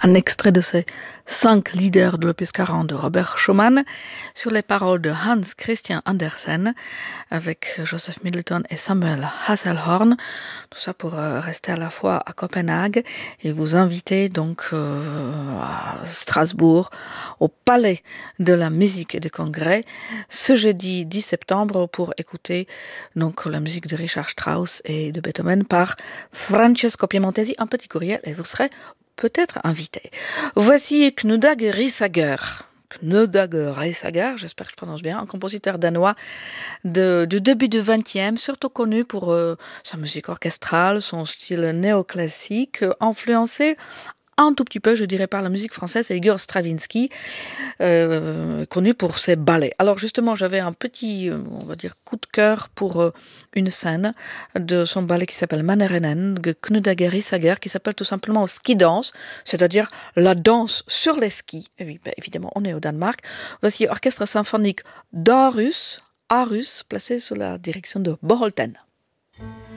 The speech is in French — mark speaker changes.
Speaker 1: un extrait de ces 5 leaders de l'Opus 40 de Robert Schumann sur les paroles de Hans Christian Andersen avec Joseph Middleton et Samuel Hasselhorn. Tout ça pour rester à la fois à Copenhague et vous inviter donc à Strasbourg au Palais de la musique et du congrès ce jeudi 10 septembre pour écouter donc la musique de Richard Strauss et de Beethoven par Francesco Piemontesi, un petit courriel et vous serez peut-être invité. Voici Knudager Risager. Knudager Risager, j'espère que je prononce bien, un compositeur danois du début du XXe, surtout connu pour sa musique orchestrale, son style néoclassique, influencé un tout petit peu, je dirais, par la musique française, et Igor Stravinsky, connu pour ses ballets. Alors justement, j'avais un petit, on va dire, coup de cœur pour une scène de son ballet qui s'appelle Mannerhennen, de Knudager Risager, qui s'appelle tout simplement ski dance, c'est-à-dire la danse sur les skis. Et oui, ben, évidemment, on est au Danemark. Voici Orchestre symphonique d'Aarhus, placé sous la direction de Bo Holten.